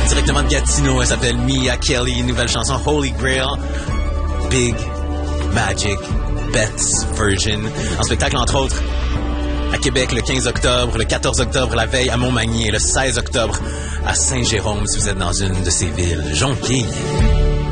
directement de Gatineau. Elle s'appelle Mia Kelly, nouvelle chanson Holy Grail. Big Magic Betts version. En spectacle, entre autres, à Québec le 15 octobre, le 14 octobre, la veille à Montmagny et le 16 octobre à Saint-Jérôme, si vous êtes dans une de ces villes. Jonquille.